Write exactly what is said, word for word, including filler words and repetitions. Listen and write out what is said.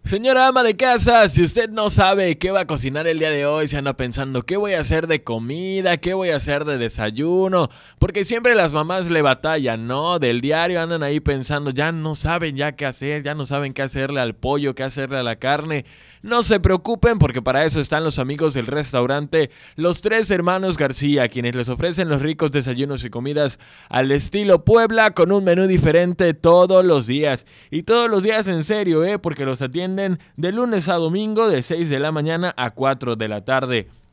Señora ama de casa, si usted no sabe qué va a cocinar el día de hoy, se anda pensando qué voy a hacer de comida, qué voy a hacer de desayuno, porque siempre las mamás le batallan, ¿no? Del diario andan ahí pensando, ya no saben ya qué hacer, ya no saben qué hacerle al pollo, qué hacerle a la carne. No se preocupen porque para eso están los amigos del restaurante Los Tres Hermanos García, quienes les ofrecen los ricos desayunos y comidas al estilo Puebla con un menú diferente todos los días. Y todos los días en serio, ¿eh? Porque los atienden de lunes a domingo de seis de la mañana a cuatro de la tarde.